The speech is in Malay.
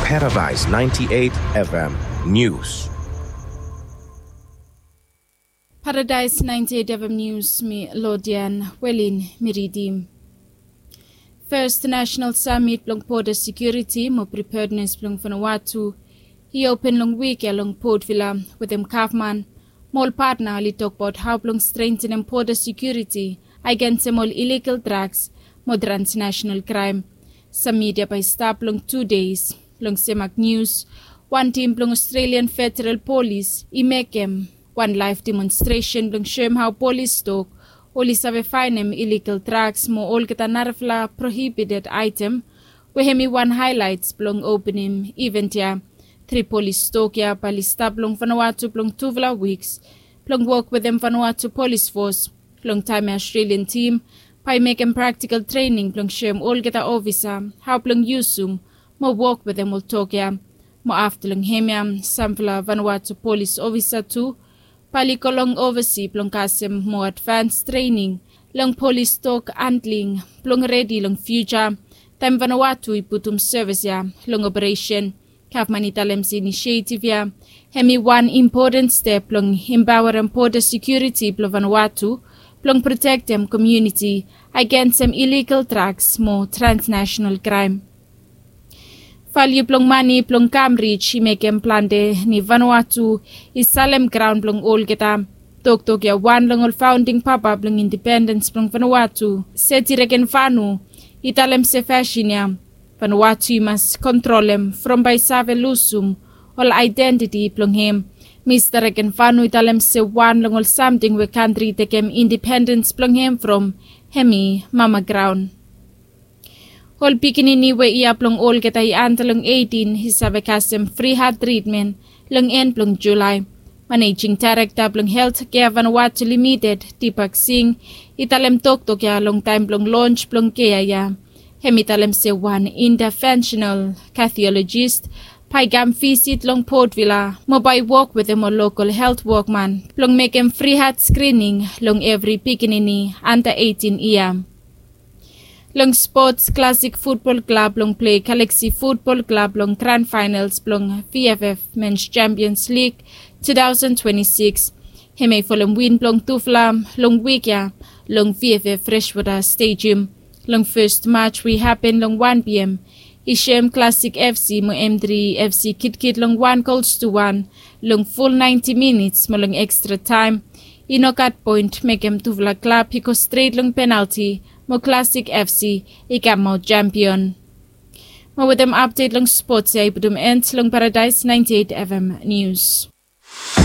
Paradise 98 FM News. Paradise 98 FM News mi Lodian Welin Miridim. First National Summit long Border Security mo preparedness long Vanuatu. He opened long week along Port Villa with them Kaufman. Mall partner li talk about how long strengthen border security against all illegal drugs, more transnational crime. Some media by stop long 2 days. Long Semak News, one team long Australian Federal Police, Imekem, one live demonstration long Shem how police talk, only save fine illegal drugs mo all kita narfla prohibited item, wehemi one highlights long opening event ya. 3 police talk ya palista long Vanuatu long 2 weeks, long work with them Vanuatu police force, long time Australian team, by making practical training long Shem all kita officer, how long usum, mo work with them all talk ya, mo after long hemiam, samfla Vanuatu police officer too, paliko long oversee long kasem mo advanced training, long police talk handling, long ready long future, time Vanuatu iputum service ya, long operation, Kafmanitalem's initiative ya, hemi one important step long empower and border security plo Vanuatu, long protect them community against some illegal drugs mo transnational crime. Value plong money plong Cambridge imekem plante ni Vanuatu isalem ground plong all kita tok ya one long all founding papa plong independence plong Vanuatu seti reken Vanu italem se fashion ya Vanuatu mas controlem from by save lusum all identity plong him Mr. reken Vanu italem se one long all something we country tekem independence plong him from hemi mama ground. Hol pikinini we iya plong all kita ianta long 18 hisabe kasem free heart treatment long end plong July. Managing Director plong Healthcare Vanuatu Limited Tipak Singh italem tok ya long time plong launch plong kaya ya. Hemitalem se one interventional cardiologist paigam visit long Port Villa mobile walk with them local health workman plong make them free heart screening long every pikinini under 18 year. Long Sports Classic Football Club long play Galaxy Football Club long Grand Finals long VFF Men's Champions League 2026. Heme follow win long Tufla long week ya long VFF Freshwater Stadium. Long first match we happen long 1 p.m. Ishem Classic FC mo M3 FC Kit long 1-1 long full 90 minutes mo long extra time. Inokat point make him Tufla Club hiko straight long penalty mo Classic FC ikam mo champion. Mo with them update long sports ya ipudum ends long Paradise 98 FM News.